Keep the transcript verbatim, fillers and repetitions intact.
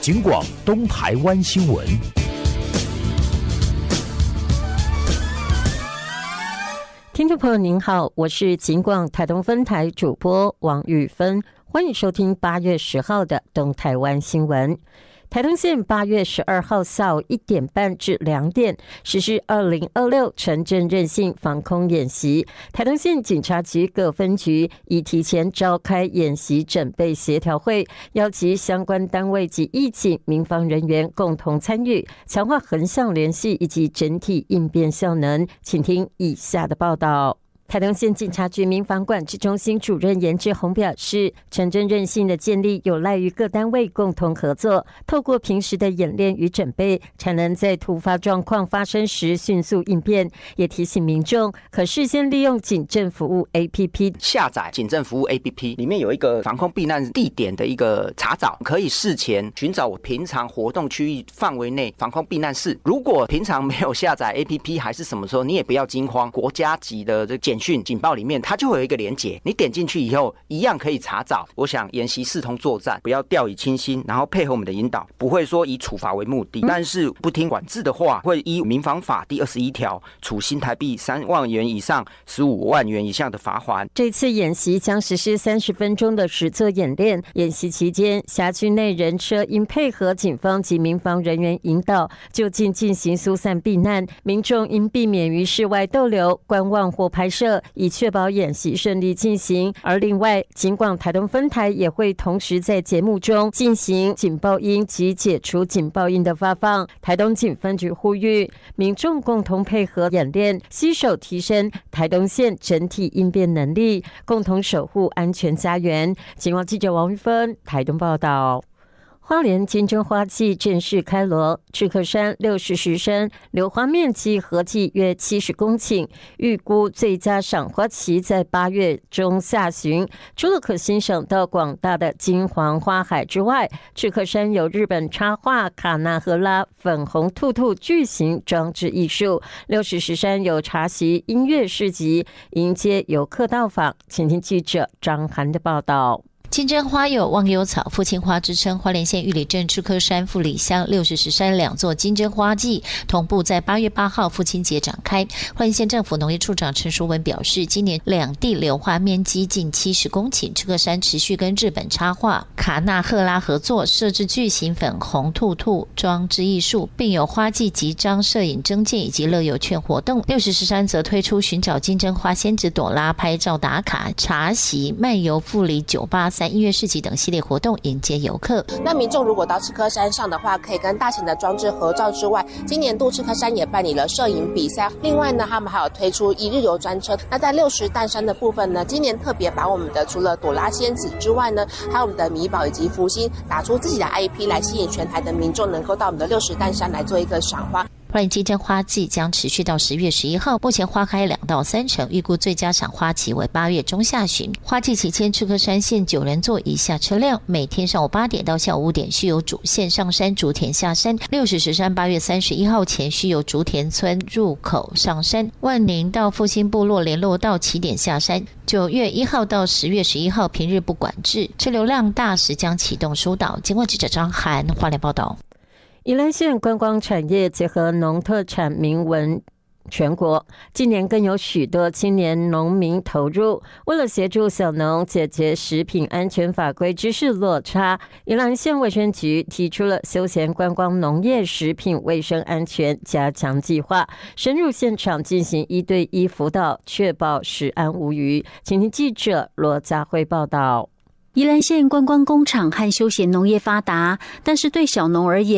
警广东台湾新闻。 听众朋友您好，我是警广台东分台主播王玉芬，欢迎收听八月十号的东台湾新闻。台东县八月十二号下午一点半至两点实施二零二六城镇韧性防空演习。台东县警察局各分局已提前召开演习准备协调会，邀集相关单位及义警、民防人员共同参与，强化横向联系以及整体应变效能。请听以下的报道。台东县警察局民防管制中心主任严志宏表示，城镇韧性的建立有赖于各单位共同合作，透过平时的演练与准备，才能在突发状况发生时迅速应变。也提醒民众可事先利用警政服务 A P P 下载警政服务 A P P， 里面有一个防空避难地点的一个查找，可以事前寻找我平常活动区域范围内防空避难室。如果平常没有下载 A P P 还是什么时候，你也不要惊慌，国家级的这简讯警报里面它就会有一个连结，你点进去以后一样可以查找。我想演习视同作战，不要掉以轻心，然后配合我们的引导，不会说以处罚为目的，但是不听管制的话，会依民防法第二十一条处新台币三万元以上十五万元以下的罚锾。 这次演习将实施三十分钟的实作演练，演习期间辖区内人车应配合警方及民防人员引导就近进行疏散避难，民众应避免于室外逗留、观望或拍摄，以确保演习顺利进行。而另外，警广台东分台也会同时在节目中进行警报音及解除警报音的发放。台东警分局呼吁民众共同配合演练，携手提升台东县整体应变能力，共同守护安全家园。警广记者王玉芬台东报道。花莲金针花季正式开锣，赤科山六十石山柳花面积合计约七十公顷，预估最佳赏花期在八月中下旬。除了可欣赏到广大的金黄花海之外，赤科山有日本插画卡纳赫拉粉红兔兔巨型装置艺术，六十石山有茶席音乐市集，迎接游客到访。请听记者张涵的报道。 金针花有忘忧草、父亲花之称，花莲县玉里镇赤科山、富里乡六十石山两座金针花季同步在八月八号父亲节展开。花莲县政府农业处长陈淑文表示，今年两地柳花面积近七十公顷，赤科山持续跟日本插画卡纳赫拉合作，设置巨型粉红兔兔装置艺术，并有花季集章、摄影征件以及乐游券活动。六十石山则推出寻找金针花仙子朵拉拍照打卡、茶席、漫游富里酒吧、音乐市集等系列活动迎接游客。 那民众如果到赤科山上的话，可以跟大型的装置合照之外，今年度赤科山也办理了摄影比赛。另外呢，他们还有推出一日游专车。那在六十担山的部分呢，今年特别把我们的除了朵拉仙子之外呢，还有我们的米宝以及福星打出自己的 I P 来吸引全台的民众能够到我们的六十担山来做一个赏花。 花莲金针花季将持续到十月十一号，目前花开两到三成，预估最佳赏花期为八月中下旬。花季期间，赤科山线九人座以下车辆每天上午八点到下午五点需由主线上山竹田下山，六十石山八月三十一号前需由竹田村入口上山，万宁到复兴部落联络道起点下山。九月一号到十月十一号平日不管制，车流量大时将启动疏导。经过记者张涵花莲报道。 宜兰县观光产业结合农特产名闻全国，今年更有许多青年农民投入。为了协助小农解决食品安全法规知识落差，宜兰县卫生局提出了休闲观光农业食品卫生安全加强计划，深入现场进行一对一辅导，确保食安无虞。请听记者罗佳慧报道。 宜兰县观光工厂和休闲农业发达，但是对小农而言